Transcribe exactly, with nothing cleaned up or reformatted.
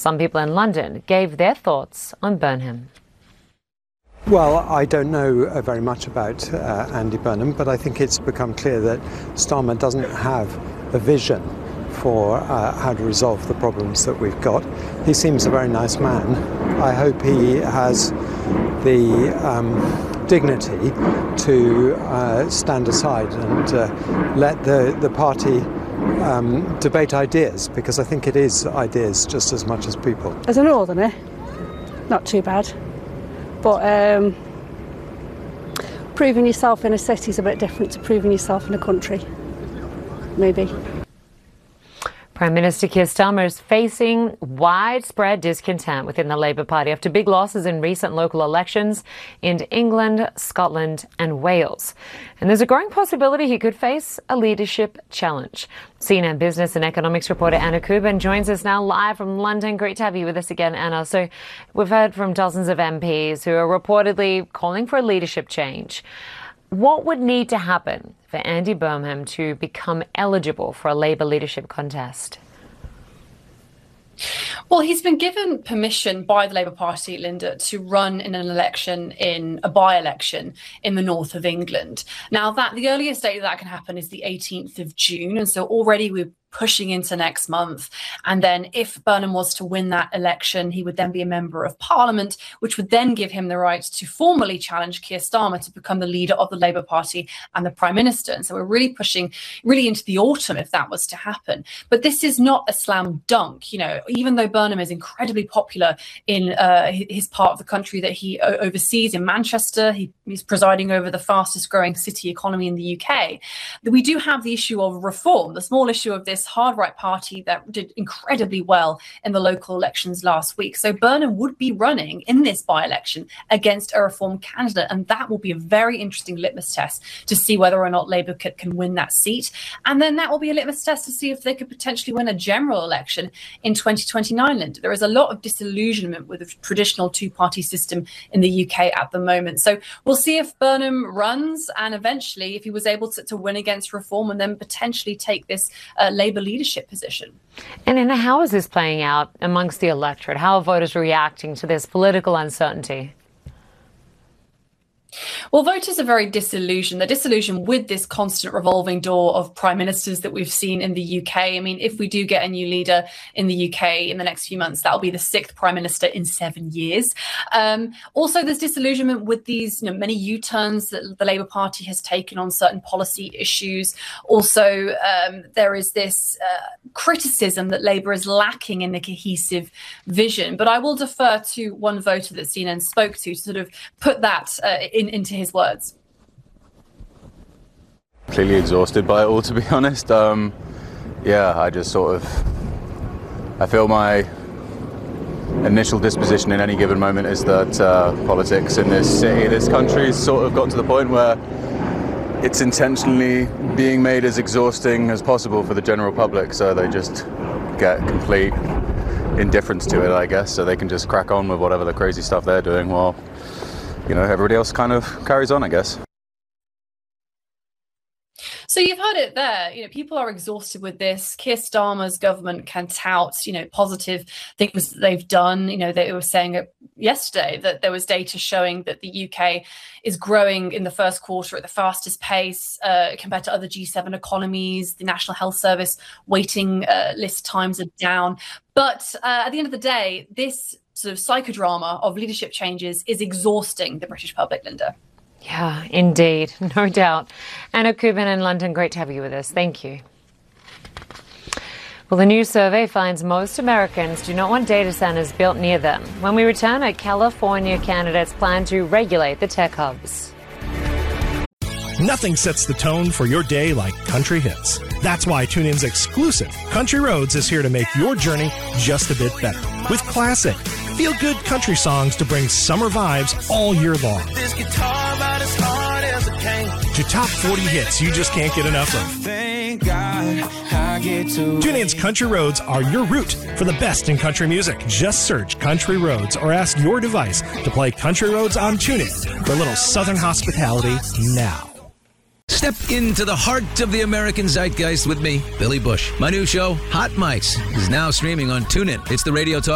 Some people in London gave their thoughts on Burnham. Well, I don't know uh, very much about uh, Andy Burnham, but I think it's become clear that Starmer doesn't have a vision for uh, how to resolve the problems that we've got. He seems a very nice man. I hope he has the um, dignity to uh, stand aside and uh, let the, the party um, debate ideas, because I think it is ideas just as much as people. As a northerner, not too bad. But um, proving yourself in a city is a bit different to proving yourself in a country, maybe. Prime Minister Keir Starmer is facing widespread discontent within the Labour Party after big losses in recent local elections in England, Scotland and Wales. And there's a growing possibility he could face a leadership challenge. C N N Business and Economics reporter Anna Kubin joins us now live from London. Great to have you with us again, Anna. So we've heard from dozens of M Ps who are reportedly calling for a leadership change. What would need to happen for Andy Burnham to become eligible for a Labour leadership contest? Well, he's been given permission by the Labour Party, Linda, to run in an election, in a by-election in the north of England. Now, that the earliest date that can happen is the eighteenth of June. And so already we're pushing into next month. And then if Burnham was to win that election, he would then be a member of Parliament, which would then give him the right to formally challenge Keir Starmer to become the leader of the Labour Party and the Prime Minister. And so we're really pushing really into the autumn if that was to happen. But this is not a slam dunk. You know, even though Burnham is incredibly popular in uh, his part of the country that he oversees in Manchester, he, he's presiding over the fastest growing city economy in the U K, we do have the issue of reform, the small issue of this hard right party that did incredibly well in the local elections last week. So Burnham would be running in this by-election against a reform candidate, and that will be a very interesting litmus test to see whether or not Labour can, can win that seat. And then that will be a litmus test to see if they could potentially win a general election in twenty twenty-nine, Linda. There is a lot of disillusionment with the traditional two-party system in the U K at the moment. So we'll see if Burnham runs and eventually if he was able to, to win against reform and then potentially take this uh, Labour leadership position. And then how is this playing out amongst the electorate? How are voters reacting to this political uncertainty? Well, voters are very disillusioned. They're disillusioned with this constant revolving door of prime ministers that we've seen in the U K. I mean, if we do get a new leader in the U K in the next few months, that'll be the sixth prime minister in seven years. Um, also, there's disillusionment with these you know, many U-turns that the Labour Party has taken on certain policy issues. Also, um, there is this uh, criticism that Labour is lacking in a cohesive vision. But I will defer to one voter that C N N spoke to to sort of put that uh, in into his words. Completely exhausted by it all, to be honest. Um, yeah, I just sort of, I feel my initial disposition in any given moment is that uh, politics in this city, this country, has sort of got to the point where it's intentionally being made as exhausting as possible for the general public, so they just get complete indifference to it, I guess, so they can just crack on with whatever the crazy stuff they're doing while you know, everybody else kind of carries on, I guess. So you've heard it there. You know, people are exhausted with this. Keir Starmer's government can tout, you know, positive things that they've done. You know, they were saying it yesterday that there was data showing that the U K is growing in the first quarter at the fastest pace uh, compared to other G seven economies. The National Health Service waiting uh, list times are down. But uh, at the end of the day, this sort of psychodrama of leadership changes is exhausting the British public, Linda. Yeah, indeed. No doubt. Anna Kubin in London, great to have you with us. Thank you. Well, the new survey finds most Americans do not want data centers built near them. When we return, a California candidate's plan to regulate the tech hubs. Nothing sets the tone for your day like country hits. That's why TuneIn's exclusive Country Roads is here to make your journey just a bit better. With classic, feel-good country songs to bring summer vibes all year long. This guitar about as hard as it can. To top forty hits you just can't get enough of. Thank God I get to TuneIn's Country Roads are your route for the best in country music. Just search Country Roads or ask your device to play Country Roads on TuneIn for a little southern hospitality now. Step into the heart of the American zeitgeist with me, Billy Bush. My new show, Hot Mics, is now streaming on TuneIn. It's the Radio Talk